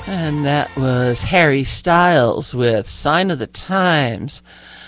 And that was Harry Styles with Sign of the Times.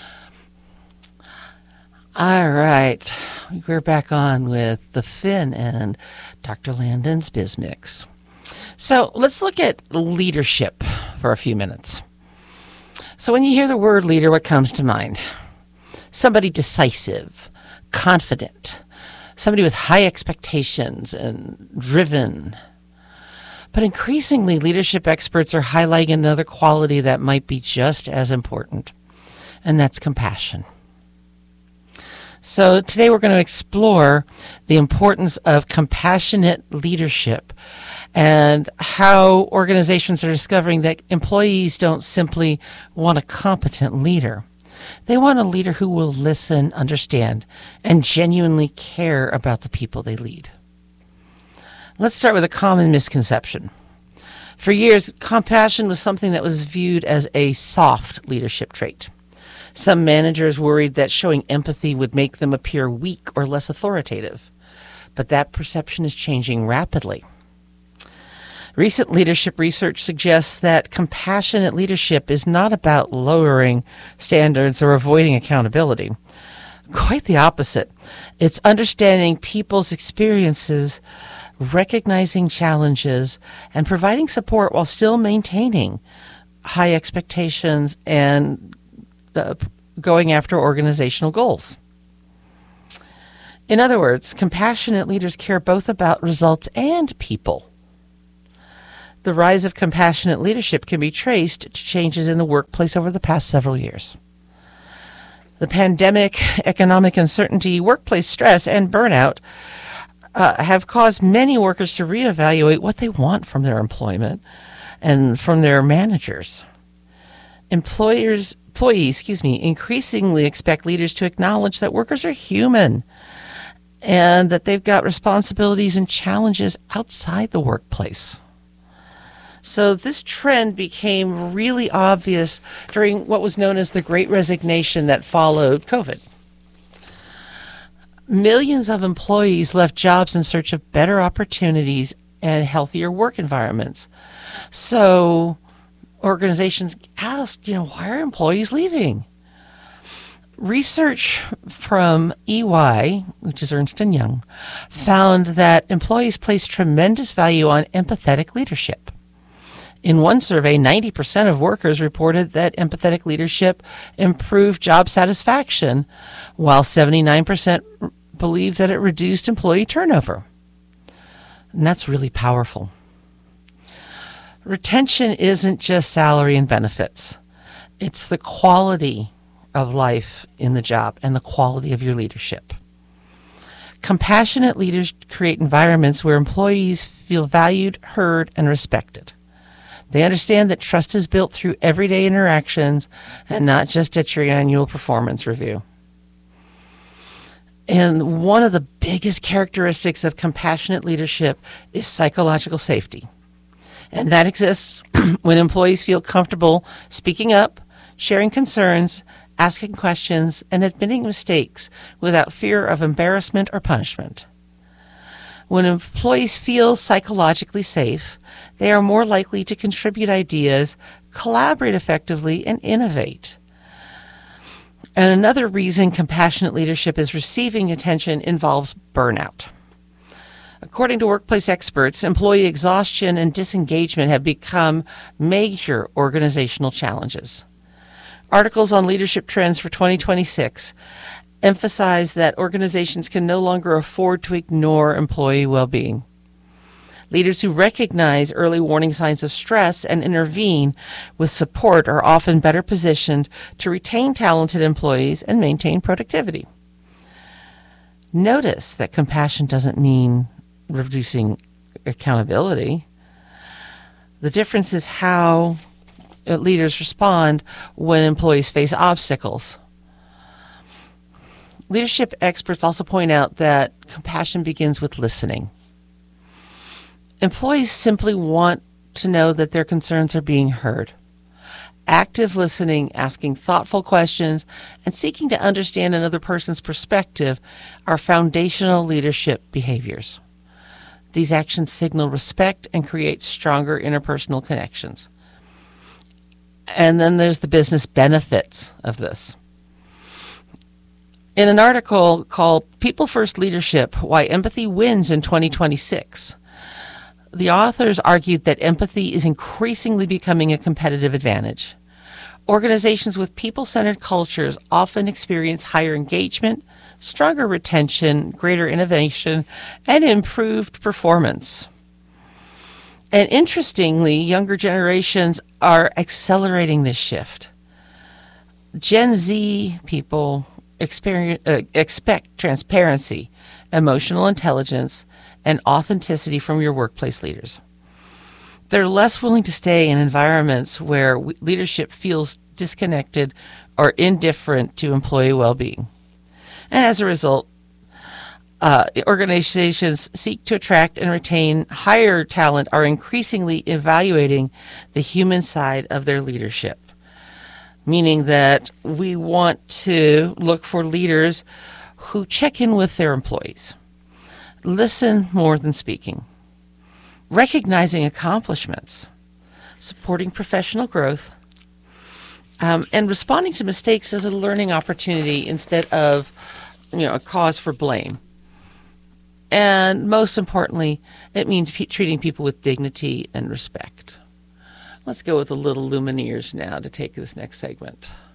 All right, we're back on with The Fin and Dr. Landon's Biz Mix. So let's look at leadership for a few minutes. So when you hear the word leader, what comes to mind? Somebody decisive, confident, somebody with high expectations and driven. But increasingly, leadership experts are highlighting another quality that might be just as important, and that's compassion. So today we're going to explore the importance of compassionate leadership and how organizations are discovering that employees don't simply want a competent leader. They want a leader who will listen, understand, and genuinely care about the people they lead. Let's start with a common misconception. For years, compassion was something that was viewed as a soft leadership trait. Some managers worried that showing empathy would make them appear weak or less authoritative. But that perception is changing rapidly. Recent leadership research suggests that compassionate leadership is not about lowering standards or avoiding accountability. Quite the opposite. It's understanding people's experiences, recognizing challenges, and providing support while still maintaining high expectations and going after organizational goals. In other words, compassionate leaders care both about results and people. The rise of compassionate leadership can be traced to changes in the workplace over the past several years. The pandemic, economic uncertainty, workplace stress, and burnout have caused many workers to reevaluate what they want from their employment and from their managers. Employees increasingly expect leaders to acknowledge that workers are human and that they've got responsibilities and challenges outside the workplace. So this trend became really obvious during what was known as the Great Resignation that followed COVID. Millions of employees left jobs in search of better opportunities and healthier work environments. So organizations asked, why are employees leaving? Research from EY, which is Ernst & Young, found that employees place tremendous value on empathetic leadership. In one survey, 90% of workers reported that empathetic leadership improved job satisfaction, while 79% believed that it reduced employee turnover. And that's really powerful. Retention isn't just salary and benefits. It's the quality of life in the job and the quality of your leadership. Compassionate leaders create environments where employees feel valued, heard, and respected. They understand that trust is built through everyday interactions and not just at your annual performance review. And one of the biggest characteristics of compassionate leadership is psychological safety. And that exists when employees feel comfortable speaking up, sharing concerns, asking questions, and admitting mistakes without fear of embarrassment or punishment. When employees feel psychologically safe, they are more likely to contribute ideas, collaborate effectively, and innovate. And another reason compassionate leadership is receiving attention involves burnout. According to workplace experts, employee exhaustion and disengagement have become major organizational challenges. Articles on leadership trends for 2026 emphasize that organizations can no longer afford to ignore employee well-being. Leaders who recognize early warning signs of stress and intervene with support are often better positioned to retain talented employees and maintain productivity. Notice that compassion doesn't mean reducing accountability. The difference is how leaders respond when employees face obstacles. Leadership experts also point out that compassion begins with listening. Employees simply want to know that their concerns are being heard. Active listening, asking thoughtful questions, and seeking to understand another person's perspective are foundational leadership behaviors. These actions signal respect and create stronger interpersonal connections. And then there's the business benefits of this. In an article called People First Leadership, Why Empathy Wins in 2026, the authors argued that empathy is increasingly becoming a competitive advantage. Organizations with people-centered cultures often experience higher engagement, stronger retention, greater innovation, and improved performance. And interestingly, younger generations are accelerating this shift. Gen Z people expect transparency, emotional intelligence, and authenticity from your workplace leaders. They're less willing to stay in environments where leadership feels disconnected or indifferent to employee well-being. And as a result, organizations seek to attract and retain higher talent are increasingly evaluating the human side of their leadership, meaning that we want to look for leaders who check in with their employees, listen more than speaking, recognizing accomplishments, supporting professional growth, and responding to mistakes as a learning opportunity instead of, a cause for blame. And most importantly, it means treating people with dignity and respect. Let's go with the Little Lumineers now to take this next segment.